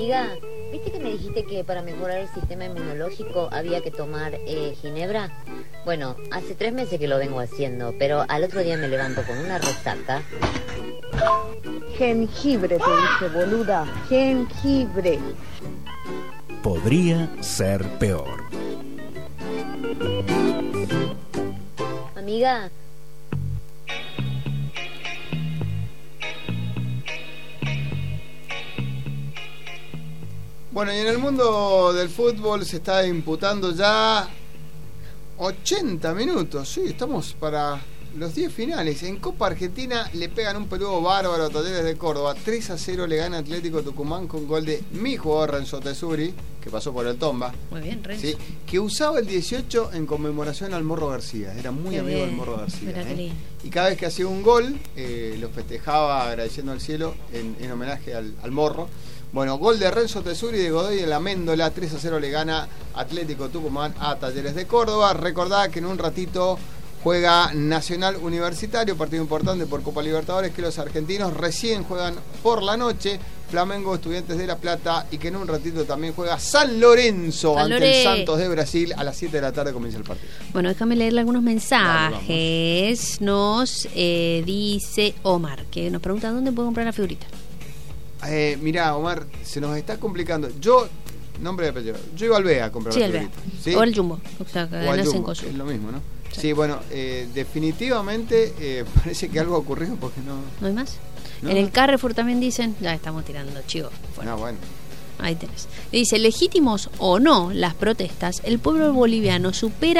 Amiga, ¿viste que me dijiste que para mejorar el sistema inmunológico había que tomar ginebra? Bueno, hace 3 meses que lo vengo haciendo, pero al otro día me levanto con una resaca. Jengibre, te dije, boluda. Jengibre. Podría ser peor. Amiga. Bueno, y en el mundo del fútbol se está imputando ya 80 minutos. Sí, estamos para los 10 finales. En Copa Argentina le pegan un peludo bárbaro a Talleres de Córdoba. 3-0 le gana Atlético Tucumán con gol de mi jugador Renzo Tesuri, que pasó por el Tomba. Muy bien, Renzo. Sí, que usaba el 18 en conmemoración al Morro García. Era muy amigo del Morro García. Y cada vez que hacía un gol, lo festejaba agradeciendo al cielo en homenaje al Morro. Bueno, gol de Renzo Tesuri de Godoy en la Méndola, 3-0 le gana Atlético Tucumán a Talleres de Córdoba. Recordá que en un ratito juega Nacional Universitario, partido importante por Copa Libertadores, que los argentinos recién juegan por la noche, Flamengo, Estudiantes de La Plata, y que en un ratito también juega San Lorenzo ante el Santos de Brasil. A las 7 de la tarde comienza el partido. Bueno, déjame leerle algunos mensajes. Dale, nos dice Omar, que nos pregunta dónde puedo comprar la figurita. Mirá, Omar, se nos está complicando. Yo, nombre de apellido, yo iba al B a comprar la figurita. ¿Sí? O al Jumbo, o sea, que o al Jumbo, es lo mismo, ¿no? Sí, bueno, definitivamente parece que algo ha ocurrido porque no... ¿No hay más? ¿No? En el Carrefour también dicen, ya estamos tirando chivos. No, bueno. Ahí tenés. Dice, legítimos o no las protestas, el pueblo boliviano supera